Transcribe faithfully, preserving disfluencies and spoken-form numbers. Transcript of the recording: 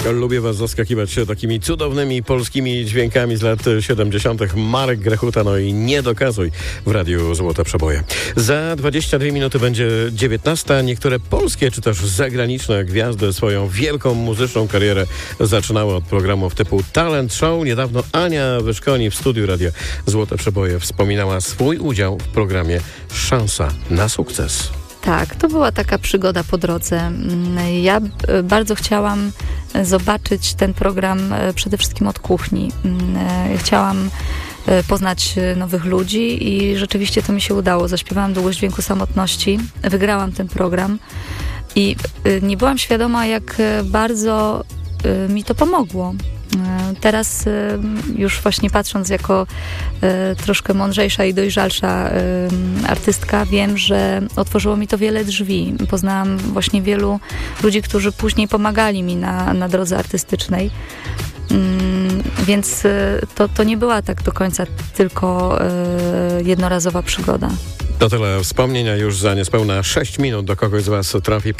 Lubię was zaskakiwać takimi cudownymi polskimi dźwiękami z lat siedemdziesiątych. Marek Grechuta, no i nie dokazuj w Radiu Złote Przeboje. Za dwadzieścia dwie minuty będzie dziewiętnasta. Niektóre polskie czy też zagraniczne gwiazdy swoją wielką muzyczną karierę zaczynały od programów typu Talent Show. Niedawno Ania Wyszkoni w studiu Radia Złote Przeboje wspominała swój udział w programie Szansa na sukces. Tak, to była taka przygoda po drodze. Ja bardzo chciałam zobaczyć ten program przede wszystkim od kuchni. Chciałam poznać nowych ludzi i rzeczywiście to mi się udało. Zaśpiewałam Długość dźwięku samotności, wygrałam ten program i nie byłam świadoma, jak bardzo mi to pomogło. Teraz już właśnie patrząc jako troszkę mądrzejsza i dojrzalsza artystka, wiem, że otworzyło mi to wiele drzwi. Poznałam właśnie wielu ludzi, którzy później pomagali mi na, na drodze artystycznej. Więc to, to nie była tak do końca tylko jednorazowa przygoda. To tyle wspomnienia już za niespełna sześć minut. Do kogoś z was trafi